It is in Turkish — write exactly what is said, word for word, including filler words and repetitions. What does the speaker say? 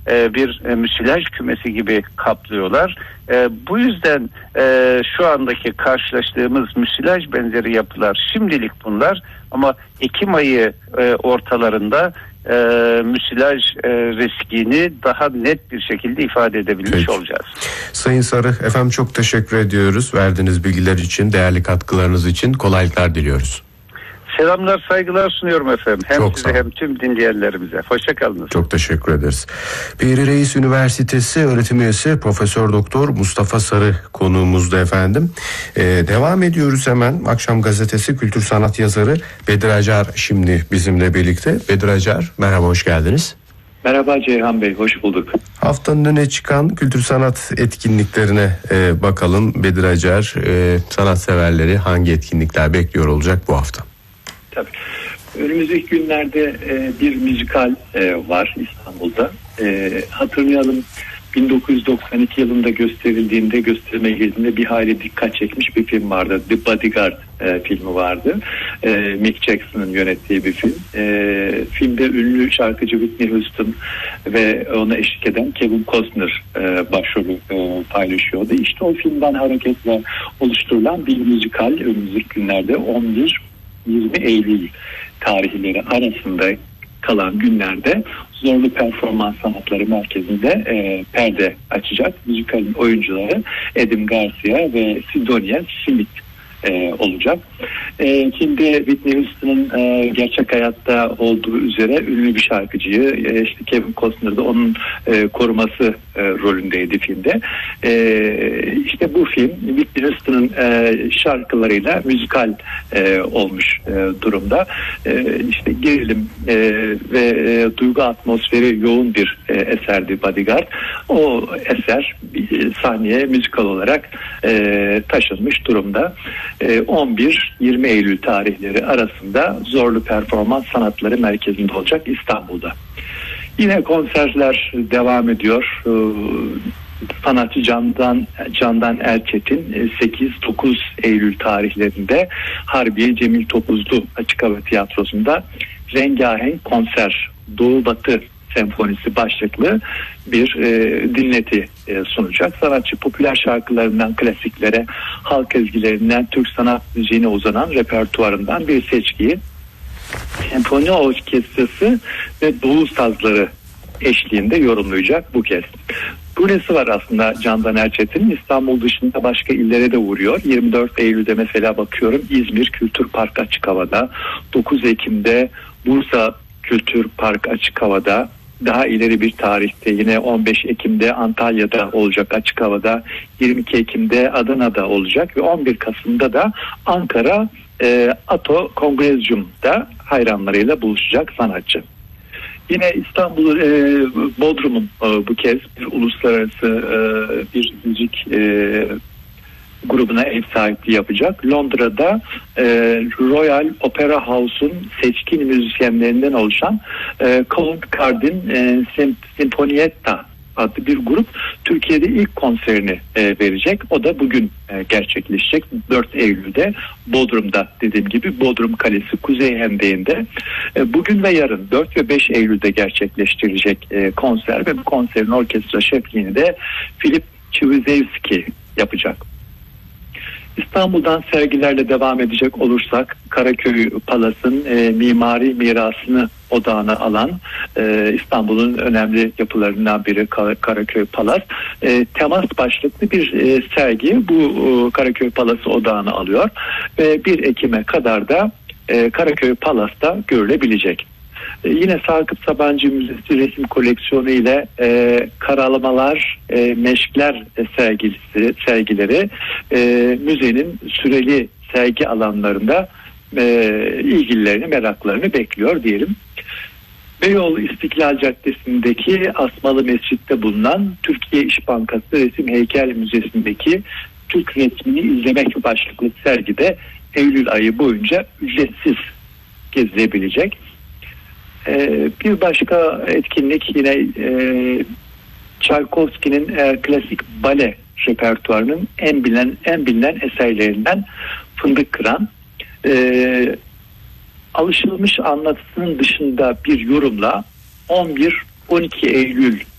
e, bir e, müsilaj kümesi gibi kaplıyorlar. E, bu yüzden e, şu andaki karşılaştığımız müsilaj benzeri yapılar şimdilik bunlar, ama Ekim ayı e, ortalarında e, müsilaj e, riskini daha net bir şekilde ifade edebilmiş Peki. olacağız. Sayın Sarı, efendim çok teşekkür ediyoruz verdiğiniz bilgiler için, değerli katkılarınız için. Kolaylıklar diliyoruz. Selamlar, saygılar sunuyorum efendim. Hem Çok size hem tüm dinleyenlerimize. Hoşça kalınız. Çok teşekkür ederiz. Piri Reis Üniversitesi öğretim üyesi Profesör Doktor Mustafa Sarı konuğumuzda efendim. Ee, devam ediyoruz hemen. Akşam Gazetesi kültür sanat yazarı Bedir Acar şimdi bizimle birlikte. Bedir Acar, merhaba, hoş geldiniz. Merhaba Ceyhan Bey, hoş bulduk. Haftanın öne çıkan kültür sanat etkinliklerine e, bakalım. Bedir Acar, e, sanatseverleri hangi etkinlikler bekliyor olacak bu hafta? Tabii. Önümüzdeki günlerde e, bir müzikal e, var İstanbul'da. E, hatırlayalım, bin dokuz yüz doksan iki yılında gösterildiğinde, gösterime girdiğinde bir hayli dikkat çekmiş bir film vardı. The Bodyguard e, filmi vardı. E, Mick Jackson'ın yönettiği bir film. E, filmde ünlü şarkıcı Whitney Houston ve ona eşlik eden Kevin Costner e, başrolü e, paylaşıyordu. İşte o filmden hareketle oluşturulan bir müzikal önümüzdeki günlerde on bir yirmi Eylül tarihleri arasında kalan günlerde Zorlu Performans Sanatları Merkezi'nde e, perde açacak. Müzikalin oyuncuları Edim Garcia ve Sidonia Smith e, olacak. E, şimdi Whitney Houston'ın e, gerçek hayatta olduğu üzere ünlü bir şarkıcıyı, e, işte Kevin Costner da onun e, koruması e, rolündeydi filmde. E, işte bu film Whitney Houston'ın e, şarkılarıyla müzikal e, olmuş e, durumda. E, işte gerilim e, ve e, duygu atmosferi yoğun bir e, eserdi Bodyguard. O eser e, sahneye müzikal olarak e, taşınmış durumda. E, on bir yirmi Eylül tarihleri arasında Zorlu Performans Sanatları Merkezi'nde olacak İstanbul'da. Yine konserler devam ediyor. E, sanatçı Candan Candan Erçetin sekiz dokuz Eylül tarihlerinde Harbiye Cemil Topuzlu Açık Hava Tiyatrosu'nda Rengahenk Konser Doğu Batı Senfonisi başlıklı bir e, dinleti e, sunacak. Sanatçı popüler şarkılarından klasiklere, halk ezgilerinden Türk sanat müziğine uzanan repertuarından bir seçkiyi senfoni orkestrası ve doğu sazları eşliğinde yorumlayacak bu kez. Bu nesi var aslında Candan Erçetin? İstanbul dışında başka illere de uğruyor. yirmi dört Eylül'de mesela bakıyorum İzmir Kültür Park Açık Hava'da, dokuz Ekim'de Bursa Kültür Park Açık Hava'da, daha ileri bir tarihte yine on beş Ekim'de Antalya'da olacak açık havada, yirmi iki Ekim'de Adana'da olacak ve on bir Kasım'da da Ankara e, Ato Kongrezyum'da hayranlarıyla buluşacak sanatçı. Yine İstanbul e, Bodrum'un e, bu kez bir uluslararası e, bir müzik e, grubuna ev sahipliği yapacak. Londra'da e, Royal Opera House'un seçkin müzisyenlerinden oluşan e, Covent Garden e, Sinfonietta adlı bir grup Türkiye'de ilk konserini e, verecek. O da bugün e, gerçekleşecek. dört Eylül'de Bodrum'da, dediğim gibi Bodrum Kalesi Kuzey Hendeği'nde. E, bugün ve yarın dört ve beş Eylül'de gerçekleştirecek e, konser ve bu konserin orkestra şefliğini de Filip Çivizevski yapacak. İstanbul'dan sergilerle devam edecek olursak Karaköy Palas'ın e, mimari mirasını odağına alan e, İstanbul'un önemli yapılarından biri Karaköy Palas. E, temas başlıklı bir e, sergi bu e, Karaköy Palas'ı odağına alıyor ve bir Ekim'e kadar da e, Karaköy Palas'ta görülebilecek. Yine Sakıp Sabancı Müzesi resim koleksiyonu ile e, karalamalar, e, meşkler sergisi, sergileri e, müzenin süreli sergi alanlarında e, ilgililerini, meraklarını bekliyor diyelim. Beyoğlu İstiklal Caddesi'ndeki Asmalı Mescid'de bulunan Türkiye İş Bankası Resim Heykel Müzesi'ndeki Türk resmini izlemek başlıklı sergide Eylül ayı boyunca ücretsiz gezilebilecek. Ee, bir başka etkinlik yine e, Çaykovski'nin e, klasik bale repertuarının en bilinen en bilinen eserlerinden Fındık Kıran. E, alışılmış anlatısının dışında bir yorumla on bir on iki Eylül